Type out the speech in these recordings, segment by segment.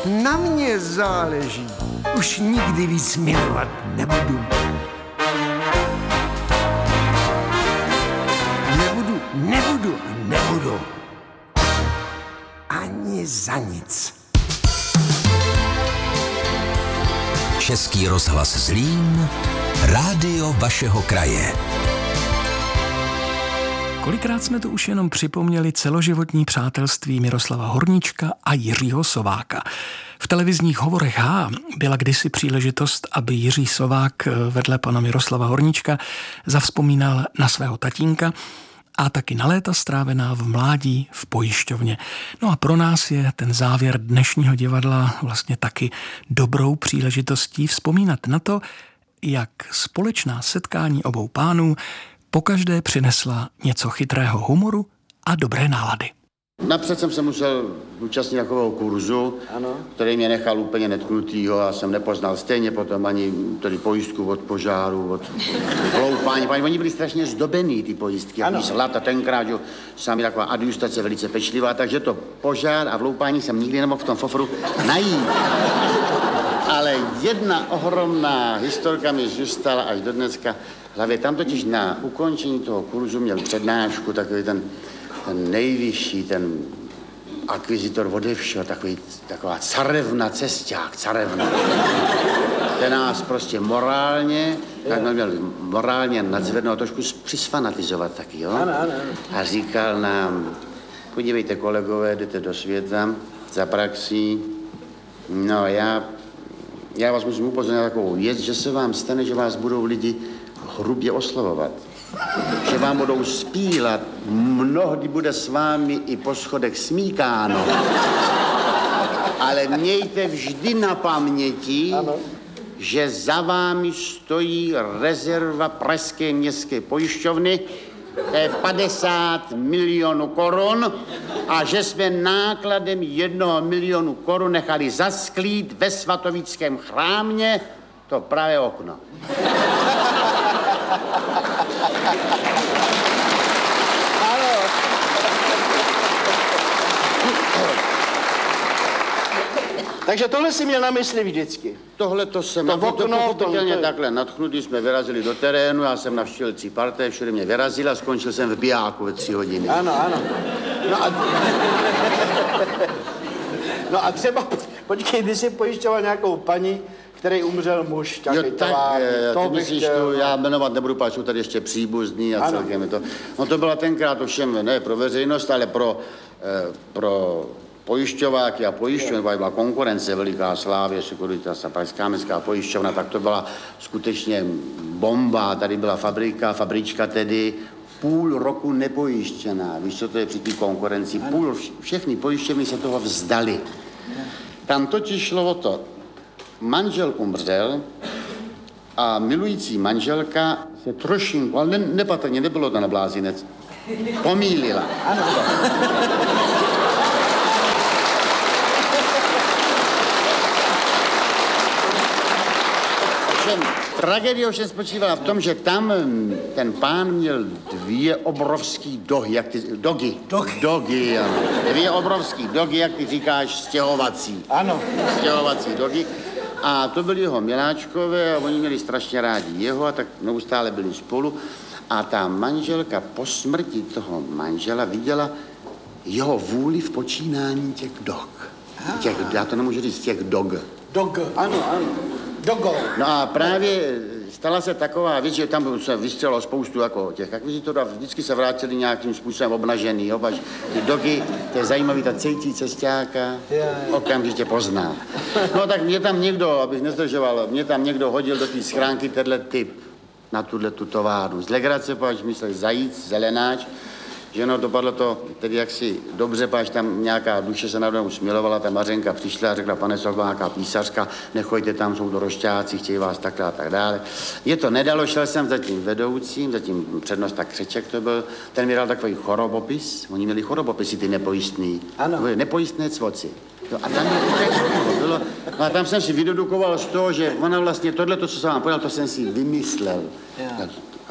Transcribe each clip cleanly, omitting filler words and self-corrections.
Na mě záleží. Už nikdy víc milovat nebudu. Nebudu. Ani za nic. Český rozhlas Zlín, rádio vašeho kraje. Kolikrát jsme tu už jenom připomněli celoživotní přátelství Miroslava Horníčka a Jiřího Sováka. V televizních hovorech H byla kdysi příležitost, aby Jiří Sovák vedle pana Miroslava Horníčka zavzpomínal na svého tatínka a taky na léta strávená v mládí v pojišťovně. No a pro nás je ten závěr dnešního divadla vlastně taky dobrou příležitostí vzpomínat na to, jak společná setkání obou pánů pokaždé přinesla něco chytrého humoru a dobré nálady. Napřed jsem se musel účastnit takového kurzu, ano, který mě nechal úplně netknutýho a jsem nepoznal stejně potom ani tedy pojistku od požáru, od hloupání. Oni byli strašně zdobený, ty pojistky, jak zlata tenkrát, že sami taková adjustace velice pečlivá, takže to požár a vloupání jsem nikdy nemohl v tom fofru najít. Ale jedna ohromná historka mi zůstala až do dneska v hlavě. Tam totiž na ukončení toho kurzu měl přednášku takový ten nejvyšší, ten akvizitor ode všeho, taková carevna, cesťák, carevna. Ten nás prostě morálně, tak měl morálně nadzvednout, trošku přisfanatizovat taky, jo? Ano. A říkal nám, podívejte kolegové, jdete do světa za praxí, no já vás musím upozornit na takovou věc, že se vám stane, že vás budou lidi hrubě oslovovat. Že vám budou spílat, mnohdy bude s vámi i po schodech smíkáno. Ale mějte vždy na paměti, ano, že za vámi stojí rezerva Pražské městské pojišťovny, 50 milionů korun a že jsme nákladem 1 milionu korun nechali zasklít ve svatovickém chrámě to pravé okno. Takže tohle si měl na mysli vždycky. Tohle to jsem pochopitelně takhle nadchnutý, jsme vyrazili do terénu, já jsem navštívil 3 parté, všude mě vyrazil a skončil jsem v bijáku ve 3 hodiny. Ano. No a třeba, počkej, když jsi pojišťoval nějakou paní, který umřel muž, ty myslíš tu, já jmenovat nebudu, páč, jsou tady ještě příbuzní a celkem je to. No to byla tenkrát ovšem ne pro veřejnost, ale pro pojišťováky a pojišťovny, byla konkurence veliká, Slávě, Securitas a Pražská městská pojišťovna, tak to byla skutečně bomba, tady byla fabrička tedy, půl roku nepojištěná, víš, co to je při té konkurenci, všechny pojišťovny se toho vzdali. Tam totiž šlo o to, manžel umřel a milující manželka se trošinku, ale nepatrně, nebylo to na blázinec, pomýlila. Ano. Tragédie ovšem spočívala v tom, že tam ten pán měl 2 obrovský dogy, ano. 2 obrovský dogy, jak ty říkáš, stěhovací. Ano. Stěhovací dogy. A to byli jeho miláčkové a oni měli strašně rádi jeho a tak neustále byli spolu. A ta manželka po smrti toho manžela viděla jeho vůli v počínání těch dog. Já to nemůžu říct, těch dog. Dog, ano. Dogo. No a právě stala se taková věc, že tam se vystřelilo spoustu jako těch akvizitorů a vždycky se vrátili nějakým způsobem obnažený, jo, ty dogy, to je zajímavý, ta cejtí cestáka, okamžitě pozná. No tak mě tam někdo, abych nezdržoval, mě tam někdo hodil do té schránky tenhle typ na tu továrnu. Z legrace, páč myslel zajíc, zelenáč, že no, dopadlo to tedy jaksi dobře, páč tam nějaká duše se nade mnou smilovala, ta Mařenka přišla a řekla, pane Sokol, nějaká písařka, nechoďte tam, jsou to rošťáci, chtějí vás takhle a tak dále. Je to nedalo, šel jsem za tím vedoucím, za tím přednosta Křeček to byl, ten mi dal takový chorobopis, oni měli chorobopisy, ty nepojistný. Ano. Nepojistné cvoci. No a tam bylo, no a tam jsem si vydedukoval z toho, že ona vlastně tohle, co jsem vám povedal, to jsem si vymyslel.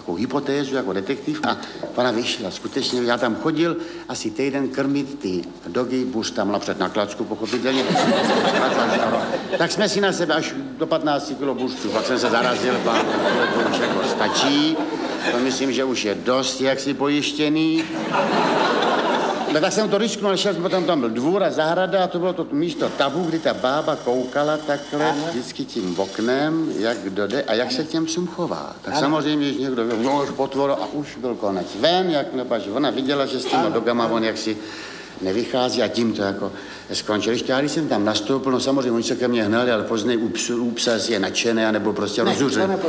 takovou hypotézu jako detektiv a ona vyšla. Skutečně, já tam chodil asi týden krmit ty dogy, Bush tam napřed na klacku, pochopitelně. Tak jsme si na sebe až do 15 kilo buřtů, pak jsem se zarazil, to už jako stačí. To myslím, že už je dost jaksi pojištěný. No tak jsem to risknul, šel jsem, potom tam byl dvůr a zahrada a to bylo to místo tabu, kdy ta bába koukala takhle vždycky tím oknem, jak kdo jde a jak se k těm psům chová. Tak samozřejmě, když někdo byl, už potvor a už byl konec. Ven, jak nebaž, ona viděla, že s těma dogama on jaksi nevychází a tím to jako skončil. Ještě já, když jsem tam nastoupil, no samozřejmě oni se ke mně hnali, ale později u psa je nadšený, anebo prostě rozuřený.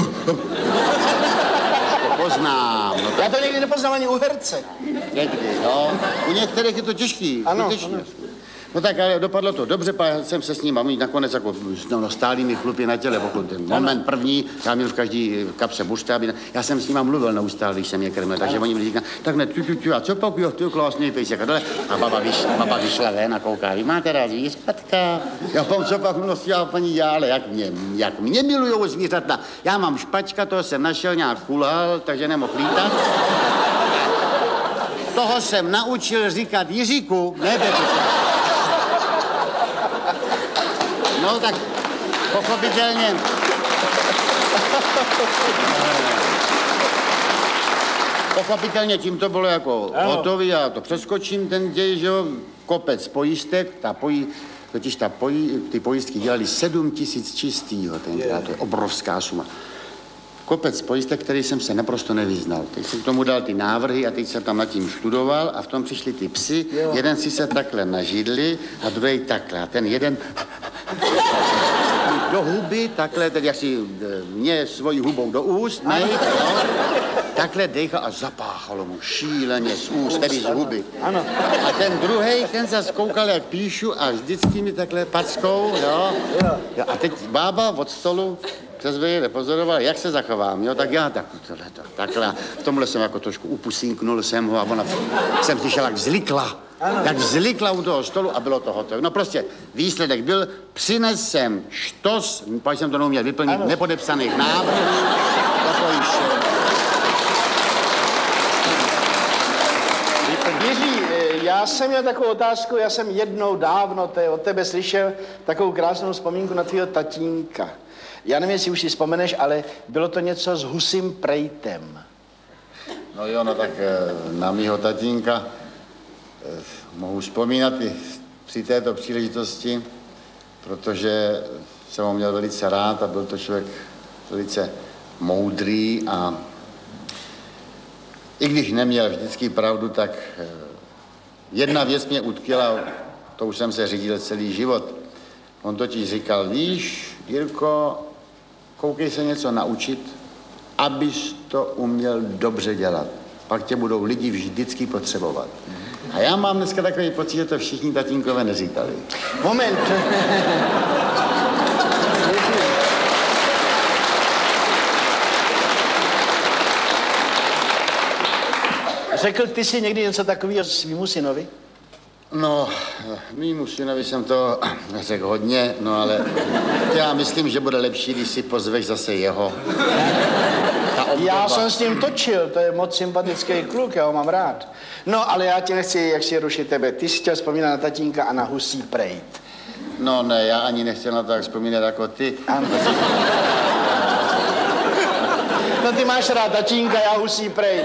Poznám. No Já to někdy nepoznám ani u herce. Někdy, no. U některých je to těžký. Ano. No tak, ale dopadlo to dobře, pak jsem se s ním mít nakonec jako stálými chlupy na těle, pokud ten moment první, já měl v každý kapse buštáby, já jsem s ním mluvil neustále, když jsem je krmil, takže oni mi říkají, tak ne, a co pak, jo, ty krásný pejsek a dole. A baba vyšla ven a kouká, vy máte rád zvířatka? Já pám, co pak, no já paní Jále, jak mě milujou zvířata. Já mám špačka, toho jsem našel, nějak kulhal, takže nemohl lítat. Toho jsem naučil říkat Jiříku, ne Betuša. No tak pochopitelně. Pochopitelně tím to bylo jako hotový, já to přeskočím ten děj, že jo, kopec pojistek, ty pojistky dělali 7 000 čistýho tenkrát, to je obrovská suma. Kopec pojistek, který jsem se naprosto nevyznal. Teď jsem k tomu dal ty návrhy a teď jsem tam nad tím študoval a v tom přišli ty psi. Jo. Jeden si se takhle nažidli a druhý takhle. A ten jeden do huby, takhle, teď jak si mě svojí hubou do úst, takhle dejchal a zapáchalo mu šíleně z úst, tedy z huby. Ano. A ten druhej, ten se koukal, jak píšu a vždycky mi takhle packou, jo. A teď bába od stolu přes vejle pozoroval, jak se zachovám, jo, tak já takhle. V tomhle jsem jako trošku upusínknul jsem ho a ona jsem slyšel, jak vzlikla u toho stolu a bylo to hotové. No prostě výsledek byl, přines jsem štos, pak jsem to neuměl vyplnit, nepodepsaných návrhů, Jiří, já jsem měl takovou otázku, já jsem jednou dávno od tebe slyšel takovou krásnou vzpomínku na tvýho tatínka. Já nevím, jestli už si vzpomeneš, ale bylo to něco s husím prejtem. No jo, no tak na mýho tatínka mohu vzpomínat i při této příležitosti, protože jsem ho měl velice rád a byl to člověk velice moudrý a i když neměl vždycky pravdu, tak jedna věc mě utkvěla, to už jsem se řídil celý život. On totiž říkal, víš, Jirko, koukej se něco naučit, abys to uměl dobře dělat. Pak tě budou lidi vždycky potřebovat. A já mám dneska takový pocit, že to všichni tatínkové neříkali. Moment. Řekl ty si někdy něco takového svýmu synovi? No, mýmu synovi jsem to řekl hodně, no ale já myslím, že bude lepší, když si pozveš zase jeho. Já jsem s ním točil, to je moc sympatický kluk, já ho mám rád. No, ale já ti nechci, jak si rušit tebe. Ty jsi chtěl vzpomínat na tatínka a na husí prejt. No ne, já ani nechtěl na to tak vzpomínat jako ty. Ano. No ty máš rád tatínka, já husí prejt.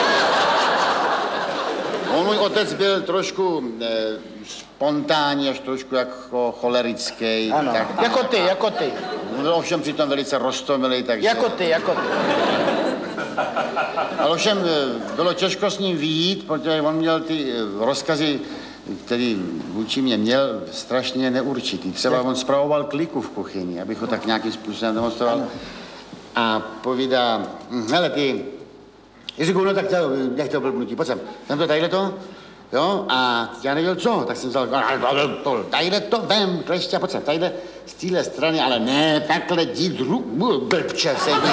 Můj otec byl trošku spontánní, až trošku jako cholerický. Ano, tak, jako ty. No, ovšem přitom velice roztomilý, takže... Jako ty. Ale ovšem bylo těžko s ním vyjít, protože on měl ty rozkazy, který vůči mě měl, strašně neurčitý. Třeba on spravoval kliku v kuchyni, abych ho tak nějakým způsobem demonstroval. A povídá, hele ty, Jiříku, no tak nech to blbnutí, pojď sem to tadyhle, jo, a já nevěděl co, tak jsem vzal, tadyhle to, vem, kleště, pojď sem, tadyhle, z téhle strany, ale ne, takhle, jdi blbče, sedí.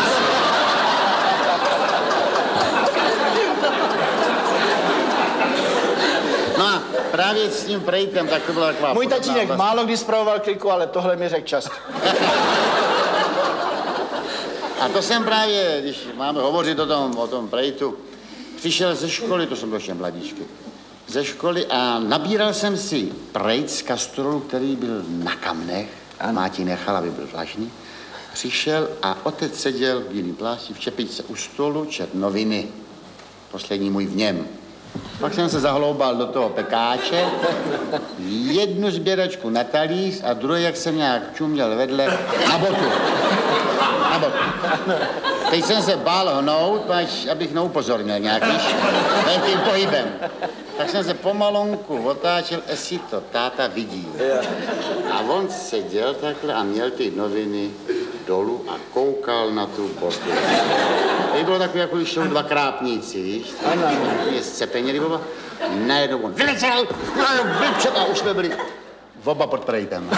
No a právě s tím prejtem, tak to byla taková... Můj tatínek málo kdy spravoval kliku, ale tohle mi řekl často. A to jsem právě, když máme hovořit o tom prejtu, přišel ze školy, to jsem byl ještě mladíčky, ze školy a nabíral jsem si prejt z kastrolu, který byl na kamnech. Máti nechal, aby byl vlažný. Přišel a otec seděl v bílým plášti v čepičce u stolu, čet noviny. Poslední můj v něm. Pak jsem se zahloubal do toho pekáče, jednu sběračku na talíř a druhý, jak jsem nějak čuměl vedle, na botu. Na botu. Teď jsem se bál hnout, abych neupozornil nějakým velkým pohybem. Tak jsem se pomalonku otáčel, jestli to táta vidí. A on seděl takhle a měl ty noviny dolů a koukal na tu botu. To bylo takové, jako když jsou dva krápníci, víš? Je scepeněli oba. Najednou on vylečel, vypřel a už jsme byli oba pod prejtem.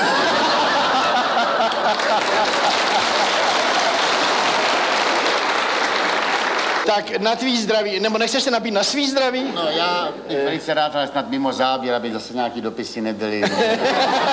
Tak na tvý zdraví, nebo nechceš se napít na svý zdraví? No já bych velice rád, ale snad mimo záběr, aby zase nějaký dopisy nebyly.